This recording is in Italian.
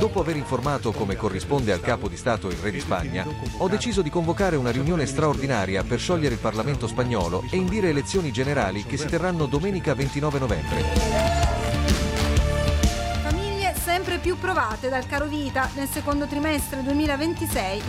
dopo aver informato come corrisponde al capo di Stato il re di Spagna, ho deciso di convocare una riunione straordinaria per sciogliere il Parlamento spagnolo e indire elezioni generali che si terranno domenica 29 novembre. Famiglie sempre più provate dal caro vita nel secondo trimestre 2026.